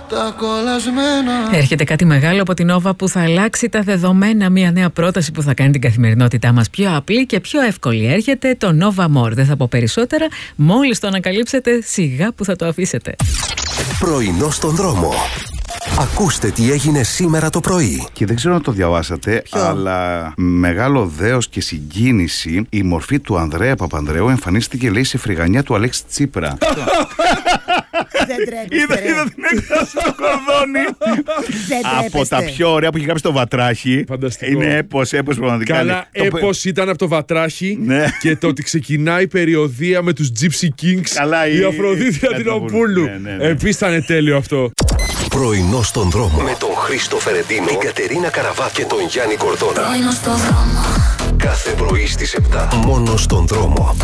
τα κολλασμένα. Έρχεται κάτι μεγάλο από την Nova που θα αλλάξει τα δεδομένα. Μια νέα πρόταση που θα κάνει την καθημερινότητά μας πιο απλή και πιο εύκολη. Έρχεται το Nova More. Δεν θα πω περισσότερα. Μόλις το ανακαλύψετε, σιγά που θα το αφήσετε. Πρωινό στον δρόμο. Ακούστε τι έγινε σήμερα το πρωί. Και δεν ξέρω αν το διαβάσατε, αλλά μεγάλο δέος και συγκίνηση. Η μορφή του Ανδρέα Παπανδρέου εμφανίστηκε, λέει, σε φρυγανιά του Αλέξη Τσίπρα. Δεν τρέπεστε. Είδα την έκδοση στο κορδόνι. Από τα πιο ωραία που είχε γράψει το Βατράχι. Φανταστικό. Είναι έπος πραγματικά. Καλά, έπος ήταν από το Βατράχι. Και το ότι ξεκινάει η περιοδία με τους Gypsy Kings. Η Αφροδίτη Αντινοπούλου. Επίσης ήταν τέλειο αυτό. Πρωινό στον δρόμο. Με τον Χρήστο Φερεντίνο, την Κατερίνα Καραβά και τον Γιάννη Κορδόνα. Πρωινό στον δρόμο. Κάθε πρωί στις 7. Μόνο στον δρόμο.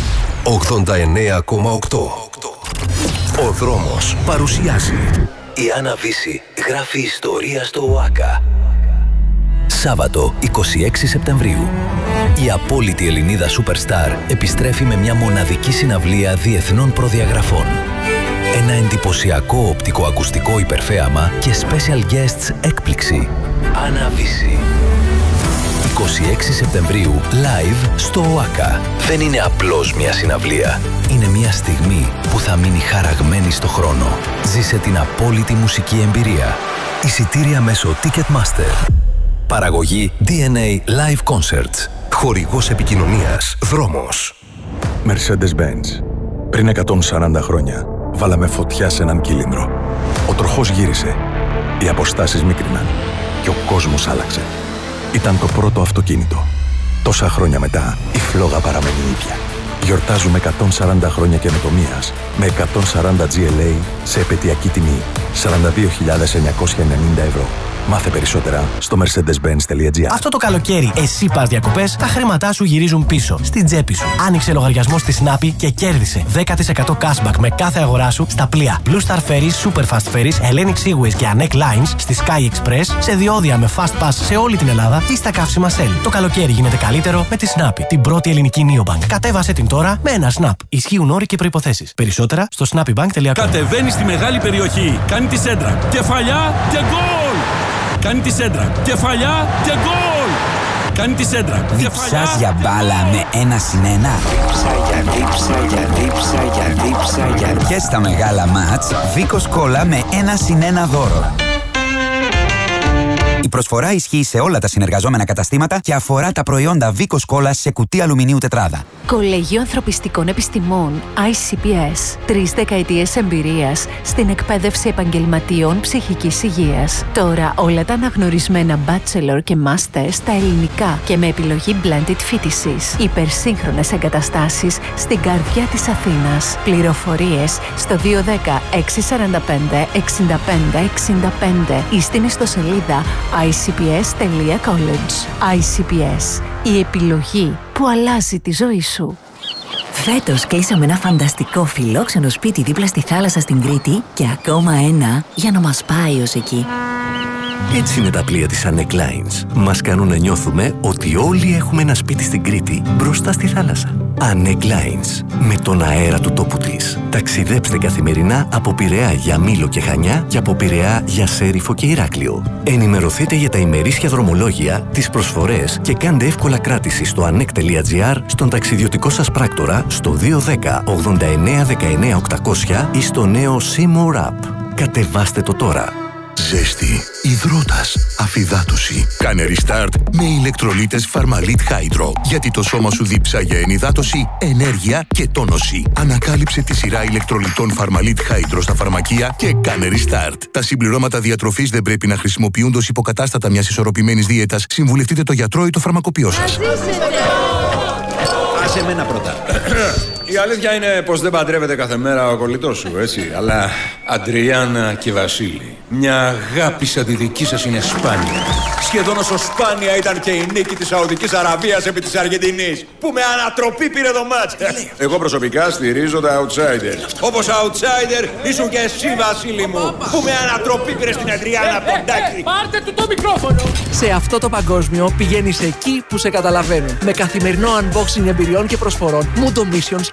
89,8. Ο δρόμος παρουσιάζει. Η Άννα Βύση γράφει ιστορία στο ΟΑΚΑ. Σάββατο 26 Σεπτεμβρίου. Η απόλυτη Ελληνίδα Superstar επιστρέφει με μια μοναδική συναυλία διεθνών προδιαγραφών. Ένα εντυπωσιακό οπτικοακουστικό υπερθέαμα και special guests έκπληξη. Άννα Βύση. 26 Σεπτεμβρίου, live στο ΟΑΚΑ. Δεν είναι απλώς μια συναυλία. Είναι μια στιγμή που θα μείνει χαραγμένη στο χρόνο. Ζήσε την απόλυτη μουσική εμπειρία. Εισιτήρια μέσω Ticketmaster. Παραγωγή DNA Live Concerts. Χορηγός επικοινωνίας Δρόμος. Mercedes-Benz. Πριν 140 χρόνια, βάλαμε φωτιά σε έναν κύλινδρο. Ο τροχός γύρισε. Οι αποστάσεις μίκριναν. Και ο κόσμος άλλαξε. Ήταν το πρώτο αυτοκίνητο. Τόσα χρόνια μετά, η φλόγα παραμένει ίδια. Γιορτάζουμε 140 χρόνια καινοτομίας με 140 GLA σε επαιτειακή τιμή 42.990 ευρώ. Μάθε περισσότερα στο mercedes-benz.gr. Αυτό το καλοκαίρι, εσύ πας διακοπές, τα χρήματά σου γυρίζουν πίσω, στην τσέπη σου. Άνοιξε λογαριασμό στη Snappi και κέρδισε 10% cashback με κάθε αγορά σου στα πλοία Blue Star Ferries, Superfast Ferries, Hellenic Seaways και Anek Lines, στη Sky Express, σε διόδια με Fast Pass σε όλη την Ελλάδα ή στα καύσιμα Shell. Το καλοκαίρι γίνεται καλύτερο με τη Snappi, την πρώτη ελληνική neobank. Κατέβασε την τώρα με ένα Snap. Ισχύουν όροι και προϋποθέσεις. Περισσότερα στο snappybank.com. Κατεβαίνει στη μεγάλη περιοχή. Κάνει τη σέντρα. Κεφαλιά και γκολ! Κάνει τη σέντρα. Κεφαλιά και γκολ! Κάνει τη σέντρα. Διψάς για μπάλα με 1-1. Διψά. Και στα μεγάλα μάτς, Βίκος Κόλλα με 1-1 δώρο. Η προσφορά ισχύει σε όλα τα συνεργαζόμενα καταστήματα και αφορά τα προϊόντα Βίκος Κόλλας σε κουτί αλουμινίου τετράδα. Κολέγιο Ανθρωπιστικών Επιστημών ICPS. 3 δεκαετίες εμπειρίας στην εκπαίδευση επαγγελματιών ψυχικής υγείας. Τώρα όλα τα αναγνωρισμένα bachelor και master στα ελληνικά και με επιλογή blended φοιτησης. Υπερσύγχρονες εγκαταστάσεις στην καρδιά της Αθήνας. Πληροφορίες στο 210 645 65 65 ή στην ιστοσελίδα icps.college. ICPS. Η επιλογή που αλλάζει τη ζωή σου. Φέτος κλείσαμε ένα φανταστικό φιλόξενο σπίτι δίπλα στη θάλασσα στην Κρήτη και ακόμα ένα για να μας πάει ως εκεί. Έτσι είναι τα πλοία της Anek Lines. Μας κάνουν να νιώθουμε ότι όλοι έχουμε ένα σπίτι στην Κρήτη μπροστά στη θάλασσα. Anek Lines. Με τον αέρα του τόπου της. Ταξιδέψτε καθημερινά από Πειραιά για Μήλο και Χανιά και από Πειραιά για Σέριφο και Ηράκλειο. Ενημερωθείτε για τα ημερήσια δρομολόγια, τις προσφορές και κάντε εύκολα κράτηση στο anek.gr, στον ταξιδιωτικό σας πράκτορα, στο 210 89 19 800 ή στο νέο Seymour App. Κατεβάστε το τώρα. Ζέστη, υδρότας, αφυδάτωση. Κάνε restart με ηλεκτρολίτες Pharmalit Hydro. Γιατί το σώμα σου δίψα για ενυδάτωση, ενέργεια και τόνωση. Ανακάλυψε τη σειρά ηλεκτρολιτών Pharmalit Hydro στα φαρμακεία και κάνε restart. Τα συμπληρώματα διατροφής δεν πρέπει να χρησιμοποιούνται ως υποκατάστατα μιας ισορροπημένης δίαιτας. Συμβουλευτείτε το γιατρό ή το φαρμακοποιό σας. Άσε εμένα πρώτα. Η αλήθεια είναι πως δεν παντρεύεται κάθε μέρα ο κολλητός σου, έτσι. Αλλά Αντριάννα και Βασίλη, μια αγάπη σαν τη δική σας είναι σπάνια. Σχεδόν όσο σπάνια ήταν και η νίκη της Σαουδικής Αραβίας επί της Αργεντινής, που με ανατροπή πήρε το μάτς. Εγώ προσωπικά στηρίζω τα outsiders. Όπως outsider ήσουν και εσύ, Βασίλη μου, που με ανατροπή πήρε στην Αντριάννα από τον Τάκη. Πάρτε του το μικρόφωνο. Σε αυτό το παγκόσμιο πηγαίνεις εκεί που σε καταλαβαίνουν. Με καθημερινό unboxing εμπειριών και προσφορών, Mundo Missions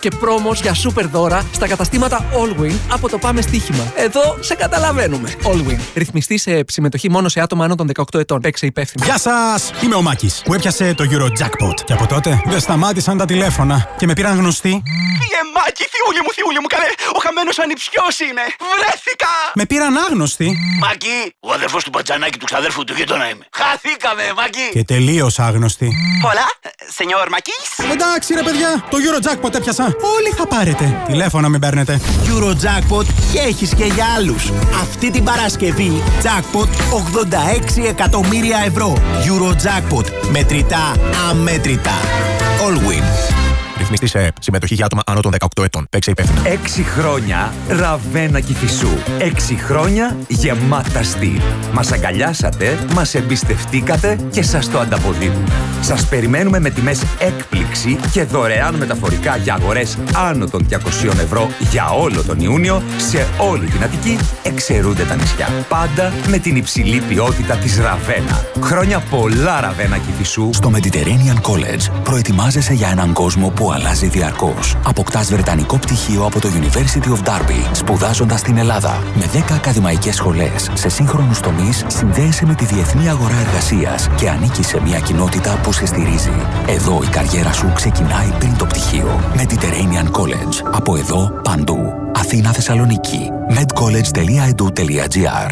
και πρόμος για σούπερ δώρα στα καταστήματα Allwyn από το Πάμε Στοίχημα. Εδώ σε καταλαβαίνουμε. Allwyn. Ρυθμιστή σε συμμετοχή μόνο σε άτομα άνω των 18 ετών. Παίξε υπεύθυνα. Γεια σας! Είμαι ο Μάκης που έπιασε το Eurojackpot. Και από τότε δεν σταμάτησαν τα τηλέφωνα και με πήραν γνωστοί. Μάκη, θιούλη μου, καλέ. Ο χαμένος ανιψιός είμαι. Βρέθηκα! Με πήραν άγνωστοι. Μάκη, ο αδερφός του Μπατζανάκη του ξαδέρφου του γείτονα είμαι. Χαθήκαμε, Μάκη. Και τελείως άγνωστοι. Hola, señor Μακής. Εντάξει ρε παιδιά, το Eurojackpot έπιασα. Όλοι θα πάρετε. Τηλέφωνα μην παίρνετε. Eurojackpot και έχεις και για άλλους. Αυτή την Παρασκευή, jackpot 86 εκατομμύρια ευρώ. Eurojackpot. Μετρητά, αμέτρητα. Allwyn. Ρυθμιστή σε ΕΠ. Συμμετοχή για άτομα άνω των 18 ετών. Παίξε υπεύθυνα. 6 χρόνια Ραβένα Κηφισού. 6 χρόνια γεμάτα στυλ. Μας αγκαλιάσατε, μας εμπιστευτήκατε και σας το ανταποδίδουμε. Σας περιμένουμε με τιμές έκπληξη και δωρεάν μεταφορικά για αγορές άνω των 200 ευρώ για όλο τον Ιούνιο σε όλη την Αττική, εξαιρούνται τα νησιά. Πάντα με την υψηλή ποιότητα της Ραβένα. Χρόνια πολλά Ραβένα Κηφισού. Στο Mediterranean College προετοιμάζεσαι για έναν κόσμο που αλλάζει διαρκώς. Αποκτάς βρετανικό πτυχίο από το University of Derby, σπουδάζοντας στην Ελλάδα. Με 10 ακαδημαϊκές σχολές σε σύγχρονους τομείς, συνδέεσαι με τη διεθνή αγορά εργασίας και ανήκεις σε μια κοινότητα που σε στηρίζει. Εδώ η καριέρα σου ξεκινάει πριν το πτυχίο. Mediterranean College. Από εδώ, παντού. Αθήνα, Θεσσαλονίκη. medcollege.edu.gr.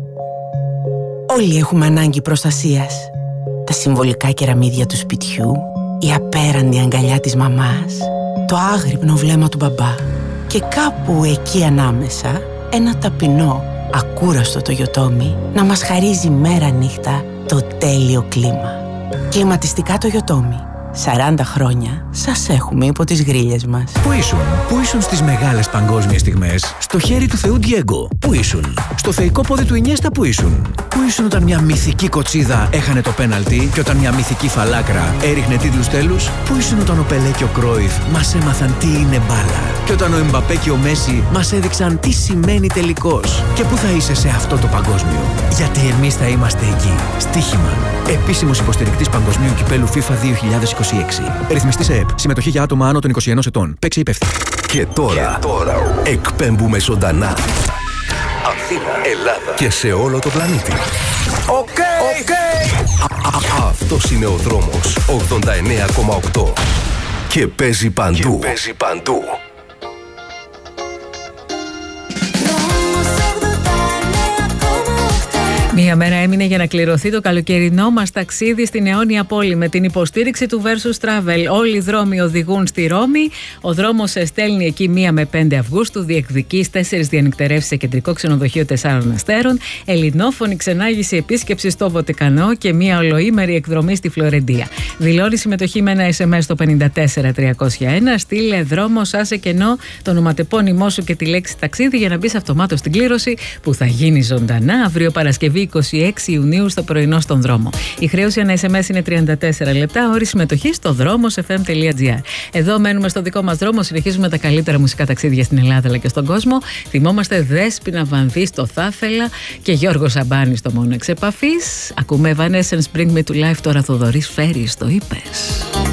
Όλοι έχουμε ανάγκη προστασίας. Τα συμβολικά κεραμίδια του σπιτιού, η απέραντη αγκαλιά της μαμάς, το άγρυπνο βλέμμα του μπαμπά και κάπου εκεί ανάμεσα ένα ταπεινό, ακούραστο το Yotomi να μας χαρίζει μέρα νύχτα το τέλειο κλίμα. Κλιματιστικά το Yotomi. 40 χρόνια σας έχουμε υπό τις γρίλες μας. Πού ήσουν στις μεγάλες παγκόσμιες στιγμές? Στο χέρι του Θεού Ντιέγκο. Πού ήσουν? Στο θεϊκό πόδι του Ινιέστα. Πού ήσουν όταν μια μυθική κοτσίδα έχανε το πέναλτι και όταν μια μυθική φαλάκρα έριχνε τίτλους τέλους? Πού ήσουν όταν ο Πελέ και ο Κρόιφ μας έμαθαν τι είναι μπάλα και όταν ο Εμπαπέ και ο Μέση μας έδειξαν τι σημαίνει τελικός? Και πού θα είσαι σε αυτό το παγκόσμιο? Γιατί εμείς θα είμαστε εκεί. Στοίχημα. Επίσημος υποστηρικτής Παγκοσμίου Κυπέλου FIFA 2026. Ρυθμιστή σε ΕΠ. Συμμετοχή για άτομα άνω των 21 ετών. Παίξε υπεύθυνα. Και τώρα εκπέμπουμε ζωντανά. Αθήνα, Ελλάδα και σε όλο το πλανήτη. Οκ. Αυτός είναι ο δρόμος 89,8 και παίζει παντού. Μία μέρα έμεινε για να κληρωθεί το καλοκαιρινό μας ταξίδι στην αιώνια πόλη με την υποστήριξη του Versus Travel. Όλοι οι δρόμοι οδηγούν στη Ρώμη. Ο δρόμος σε στέλνει εκεί 1 με 5 Αυγούστου. Διεκδικείς 4 διανυκτερεύσεις σε κεντρικό ξενοδοχείο 4 αστέρων. Ελληνόφωνη ξενάγηση επίσκεψη στο Βοτικανό και 1 ολοήμερη εκδρομή στη Φλωρεντία. Δηλώνει συμμετοχή με ένα SMS στο 54301. Στείλε δρόμο, άσε κενό, το ονοματεπώνυμό σου και τη λέξη ταξίδι για να μπει αυτομάτως στην κλήρωση που θα γίνει ζωντανά αύριο Παρασκευή 26 Ιουνίου στο πρωινό στον δρόμο. Η χρέωση ανά SMS είναι 34 λεπτά, όρη συμμετοχή στο δρόμος.fm.gr. Εδώ μένουμε στο δικό μας δρόμο, συνεχίζουμε τα καλύτερα μουσικά ταξίδια στην Ελλάδα αλλά και στον κόσμο. Θυμόμαστε Δέσποινα Βανδύ στο Θα ήθελα και Γιώργο Σαμπάνη στο Μόνο Εξ Επαφής. Ακούμε Evanescence Bring Me to Life, τώρα Θοδωρής Φέρης, το είπες.